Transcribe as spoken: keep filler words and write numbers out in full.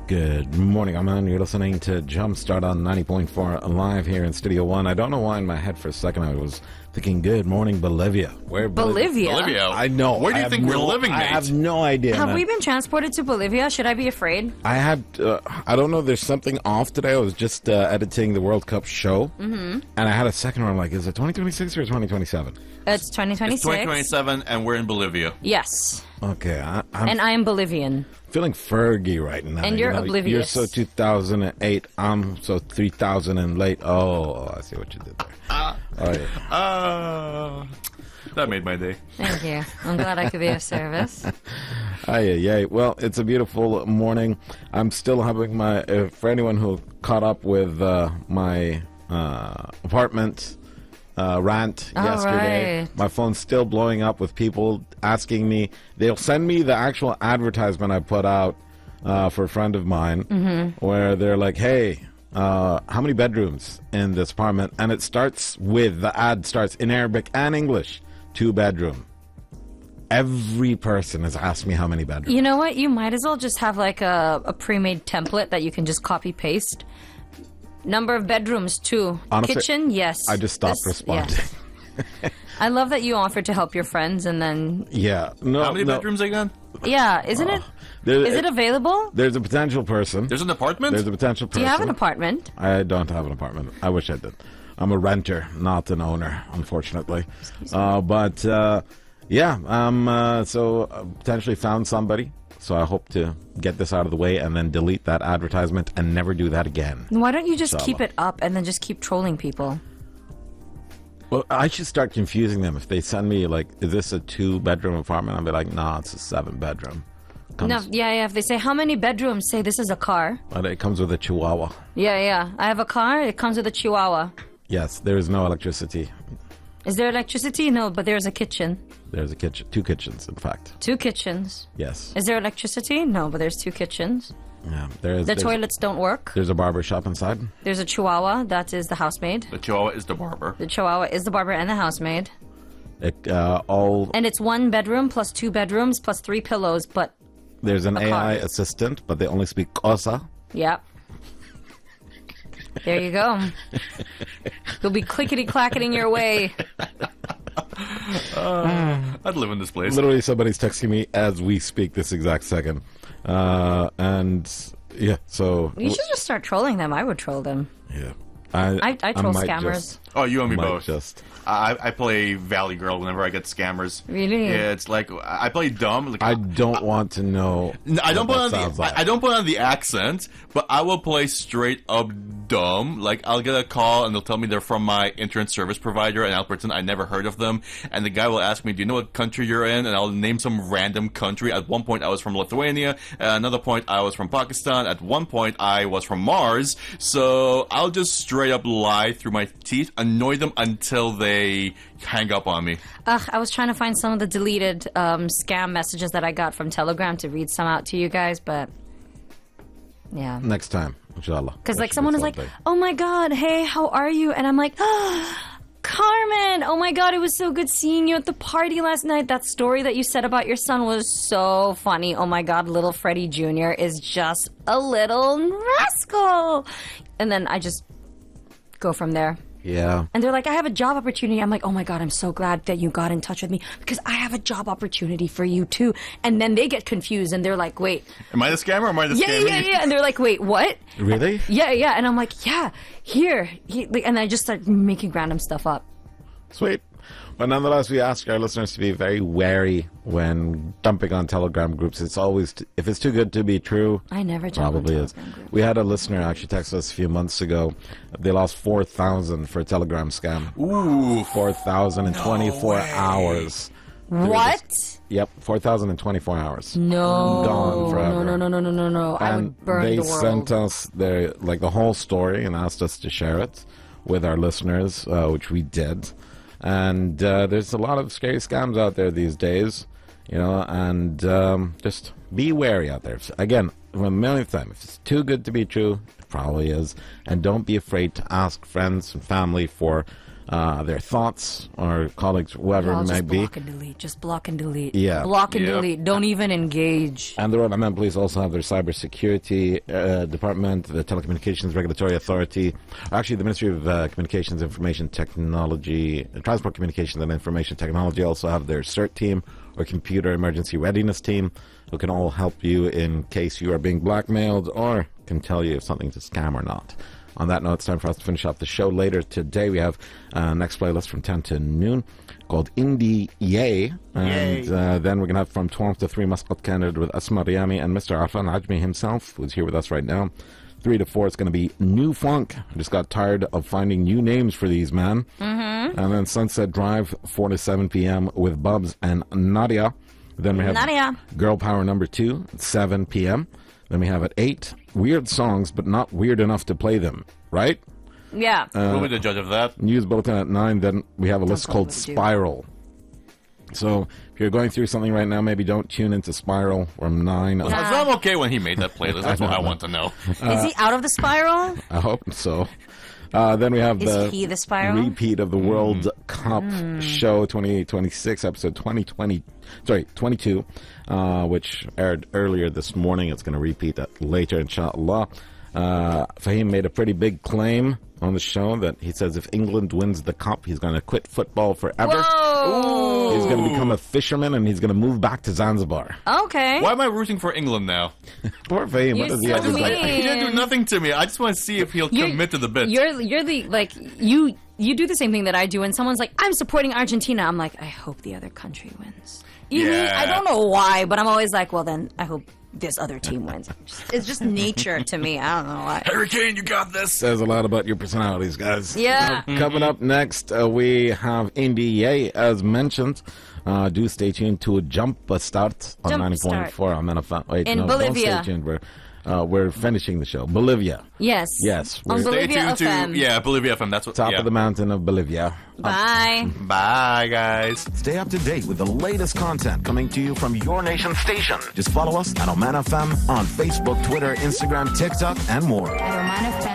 Good morning, I'm on. You're listening to Jumpstart on ninety point four live here in Studio One. I don't know why in my head for a second I was thinking, good morning, Bolivia. Where Bolivia? Bolivia? I know. Where do I you think we're no, living, I mate? have no idea. Have man. we been transported to Bolivia? Should I be afraid? I had, uh, I don't know, there's something off today. I was just uh, editing the World Cup show, Mm-hmm. and I had a second where I'm like, is it twenty twenty-six or twenty twenty-seven? It's twenty twenty-six. It's twenty twenty-seven, and we're in Bolivia. Yes. Okay, I, I'm And I am Bolivian. feeling Fergie right now. And you're you know, oblivious. You're so two thousand eight, I'm so three thousand and late. Oh, I see what you did there. Ah. Oh, yeah. Uh, that made my day. Thank you. I'm glad I could be of service. Aye, aye, aye. Well, it's a beautiful morning. I'm still having my, uh, for anyone who caught up with uh, my uh, apartment uh, rant All yesterday, right. my phone's still blowing up with people asking me. They'll send me the actual advertisement I put out uh, for a friend of mine, Mm-hmm. where they're like, hey, uh, how many bedrooms in this apartment? And it starts with, the ad starts in Arabic and English, two bedroom. Every person has asked me how many bedrooms. You know what? You might as well just have like a, a pre-made template that you can just copy paste. Number of bedrooms, two. Honestly, Kitchen, yes. I just stopped This- responding. yes. I love that you offered to help your friends and then... Yeah. No, How many no. bedrooms again? Yeah, isn't it? There- Is it available? There's a potential person. There's an apartment? There's a potential Do person. you have an apartment? I don't have an apartment. I wish I did. I'm a renter, not an owner, unfortunately. Uh, but, uh, yeah, um, uh, so uh, potentially found somebody. So I hope to get this out of the way and then delete that advertisement and never do that again. Why don't you just Inshallah. keep it up and then just keep trolling people? Well, I should start confusing them. If they send me, like, is this a two-bedroom apartment? I'll be like, nah, it's a seven-bedroom. Comes, No, yeah, yeah. If they say, how many bedrooms? Say, this is a car. but it comes with a chihuahua. Yeah, yeah. I have a car. It comes with a chihuahua. Yes, there is no electricity. Is there electricity? No, but there's a kitchen. There's a kitchen, two kitchens, in fact. Two kitchens. Yes. Is there electricity? No, but there's two kitchens. Yeah, there is. The there's, toilets don't work. There's a barber shop inside. There's a chihuahua. That is the housemaid. The Chihuahua is the barber. The chihuahua is the barber and the housemaid. It, uh, all And it's one bedroom plus two bedrooms plus three pillows, but there's an a A I car. assistant, but they only speak Kosa. yeah. There you go. You'll be clickety-clacketing your way. I'd live in this place. Literally, somebody's texting me as we speak this exact second, uh, and yeah. So You should just start trolling them. I would troll them. yeah, I I, I troll might scammers. Just, Oh, you and me might both. just. I, I play Valley Girl whenever I get scammers. Really? Yeah, it's like I play dumb. Like, I don't want to know. No, I don't what put on that the sounds like. I, I don't put on the accent, but I will play straight up dumb. Like I'll get a call and they'll tell me they're from my internet service provider, and I'll pretend I never heard of them. And the guy will ask me, "Do you know what country you're in?" And I'll name some random country. At one point, I was from Lithuania. At another point, I was from Pakistan. At one point, I was from Mars. So I'll just straight up lie through my teeth, annoy them until they hang up on me. Ugh, I was trying to find some of the deleted um, scam messages that I got from Telegram to read some out to you guys, but yeah. Next time, inshallah. Because That like should be someone was like, something. "Oh my God, hey, how are you?" And I'm like, "Ah, Carmen, oh my God, it was so good seeing you at the party last night. That story that you said about your son was so funny. Oh my God, little Freddie Junior is just a little rascal." And then I just go from there. Yeah. And they're like, "I have a job opportunity." I'm like, "Oh my God, I'm so glad that you got in touch with me because I have a job opportunity for you too." And then they get confused and they're like, "Wait, Am I the scammer or am I the yeah, scammer? yeah, yeah." And they're like, "Wait, what?" Really? Yeah, yeah. And I'm like, "Yeah, here." He, like, and I just start making random stuff up. Sweet. But nonetheless, we ask our listeners to be very wary when dumping on Telegram groups. It's always, t- if it's too good to be true, I never jump on probably is. Telegram groups. We had a listener actually text us a few months ago. They lost four thousand for a Telegram scam. Ooh, four thousand in twenty-four way. hours. What? Yep, four thousand in twenty-four hours. No. Gone forever. No, no, no, no, no, no, no. I And would burn they the world. sent us their, like, the whole story and asked us to share it with our listeners, uh, which we did. And uh, there's a lot of scary scams out there these days, you know, and um, just be wary out there. Again, for a millionth time, if it's too good to be true, it probably is. And don't be afraid to ask friends and family for uh, their thoughts, or colleagues, whoever I'll it may just be. block and delete. Just block and delete. Yeah. Block and Yep. delete. Don't even engage. And the Rhode Island Police also have their cybersecurity uh, department, the Telecommunications Regulatory Authority, actually the Ministry of uh, Communications, Information Technology, Transport Communications and Information Technology also have their CERT team, or Computer Emergency Readiness Team, who can all help you in case you are being blackmailed or can tell you if something's a scam or not. On that note, it's time for us to finish off the show. Later today, we have uh, next playlist from ten to noon called Indie Yay. And uh, then we're going to have from twelve to three Muscat Candid with Asma Riyami and Mister Arfan Ajmi himself, who's here with us right now. three to four, it's going to be New Funk. I just got tired of finding new names for these, man. Mm-hmm. And then Sunset Drive, four to seven p.m. with Bubs and Nadia. Then we have Nadia. Girl Power number two, seven p.m. Then we have at eight, weird songs, but not weird enough to play them, right? Yeah. Uh, Who will be the judge of that? News Bulletin at nine. Then we have a list tell called me what to do. Spiral. So if you're going through something right now, maybe don't tune into Spiral from nine. So I'm okay when he made that playlist. That's what I want to know. Is he out of the spiral? I hope so. Uh, then we have Is the, he the spiral? repeat of the World Cup show twenty twenty-six, episode twenty twenty, sorry, twenty-two, uh, which aired earlier this morning. It's going to repeat that later, inshallah. Uh, Fahim made a pretty big claim on the show that he says if England wins the cup, he's going to quit football forever. Whoa. He's going to become a fisherman and he's going to move back to Zanzibar. Okay. Why am I rooting for England now? Poor Fahim. What You're does he so have to mean. say? He didn't do nothing to me. I just want to see if he'll You're- commit to the bit. You're you're the like you you do the same thing that I do, and someone's like, I'm supporting Argentina. I'm like, I hope the other country wins. You mean, Yeah. I don't know why, but I'm always like, well, then I hope this other team wins. It's just nature to me. I don't know why. Hurricane, you got this. Says a lot about your personalities, guys. Yeah. Uh, coming up next, uh, we have Indie Yay, as mentioned. Uh, do stay tuned to Jump a Start on Jump ninety point four. I'm gonna fa- wait, In no, Bolivia. Don't stay tuned. We're, uh, we're finishing the show. Bolivia. Yes. Yes. On We're Stay Bolivia tuned F M. to yeah, Bolivia F M. That's what. top yeah. of the mountain of Bolivia. Bye. Bye, guys. Stay up to date with the latest content coming to you from your nation station. Just follow us at Oman F M on Facebook, Twitter, Instagram, TikTok, and more. At Oman F M.